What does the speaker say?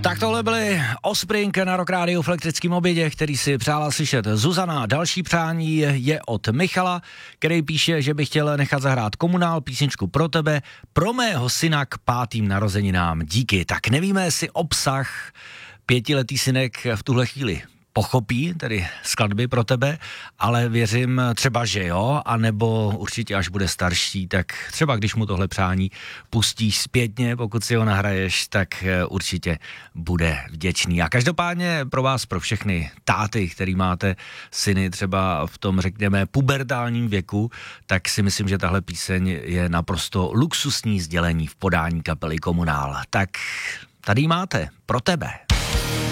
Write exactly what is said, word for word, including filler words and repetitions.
Tak tohle byly Offspring na Rock Radio v elektrickém obědě, který si přála slyšet Zuzana. Další přání je od Michala, který píše, že by chtěl nechat zahrát Komunál, písničku pro tebe, pro mého syna k pátým narozeninám. Díky. Tak nevíme, jestli obsah pětiletý synek v tuhle chvíli pochopí, tedy skladby pro tebe, ale věřím třeba, že jo, anebo určitě až bude starší, tak třeba když mu tohle přání pustíš zpětně, pokud si ho nahraješ, tak určitě bude vděčný. A každopádně pro vás, pro všechny táty, který máte syny třeba v tom, řekněme, pubertálním věku, tak si myslím, že tahle píseň je naprosto luxusní sdělení v podání kapely Komunál. Tak tady máte pro tebe.